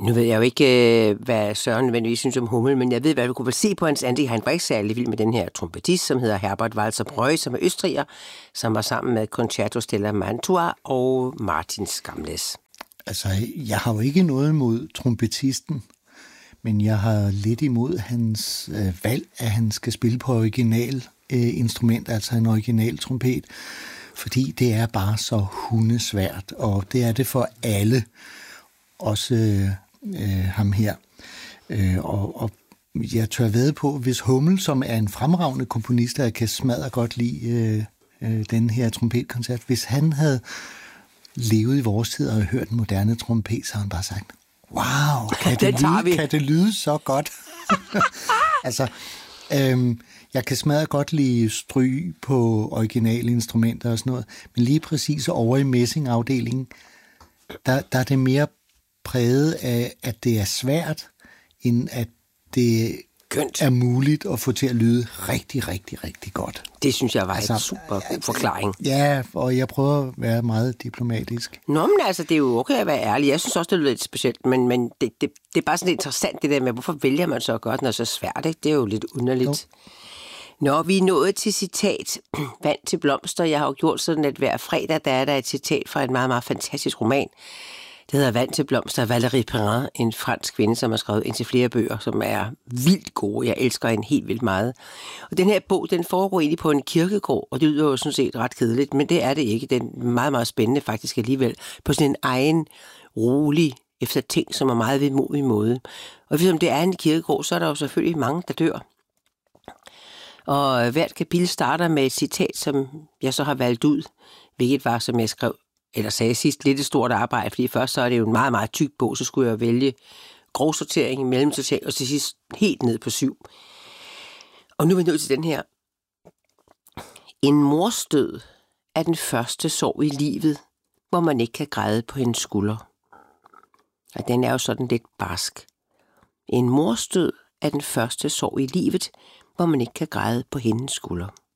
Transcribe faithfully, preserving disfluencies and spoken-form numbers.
Nu ved jeg jo ikke, hvad Søren nødvendigvis synes om Hummel, men jeg ved, hvad du kunne vel se på hans Andy. Han var ikke særlig vild med den her trompetist, som hedder Herbert Walzer-Breu, som er østriger, som var sammen med Concerto Stella Mantua og Martin Skamles. Altså, jeg har jo ikke noget imod trompetisten, men jeg har lidt imod hans øh, valg, at han skal spille på original øh, instrument, altså en original trompet, fordi det er bare så hundesvært, og det er det for alle, også øh, ham her. Øh, og, og jeg tør ved på, hvis Hummel, som er en fremragende komponist, der kan smadre godt lide øh, øh, den her trompetkoncert, hvis han havde levet i vores tid og hørt en moderne trompet, så har han bare sagt, wow, kan det, lyde, kan det lyde så godt? altså, øhm, jeg kan smadre godt lide stryg på originale instrumenter og sådan noget, men lige præcis over i messingafdelingen, der, der er det mere præget af, at det er svært, end at det Kønt. er muligt at få til at lyde rigtig, rigtig, rigtig godt. Det synes jeg var altså, en super god forklaring. Ja, og jeg prøver at være meget diplomatisk. Nå, men altså, det er jo okay at være ærlig. Jeg synes også, det lyder lidt specielt, men, men det, det, det er bare sådan lidt interessant, det der med, hvorfor vælger man så godt, når det er så svært, ikke? Det er jo lidt underligt. Jo. Nå, vi er nået til citat. Vand til blomster. Jeg har jo gjort sådan, at hver fredag, der er der et citat fra en meget, meget fantastisk roman. Det hedder Vand til blomster. Valérie Perrin, en fransk kvinde, som har skrevet indtil flere bøger, som er vildt gode. Jeg elsker hende helt vildt meget. Og den her bog, den foregår egentlig på en kirkegård, og det lyder jo sådan set ret kedeligt, men det er det ikke. Den er meget, meget spændende faktisk alligevel. På sådan en egen, rolig, efter ting, som er meget vedmodig måde. Og hvis det er en kirkegård, så er der jo selvfølgelig mange, der dør. Og hvert kapitel starter med et citat, som jeg så har valgt ud, hvilket var, som jeg skrev, eller sagde sidst, lidt et stort arbejde, fordi først så er det jo en meget, meget tyk bog, så skulle jeg vælge grovsortering, mellemsortering, og til sidst helt ned på syv. Og nu er vi nødt til den her. En morstød er den første sorg i livet, hvor man ikke kan græde på hendes skulder. Og den er jo sådan lidt barsk. En morstød er den første sorg i livet, hvor man ikke kan græde på hendes skulder.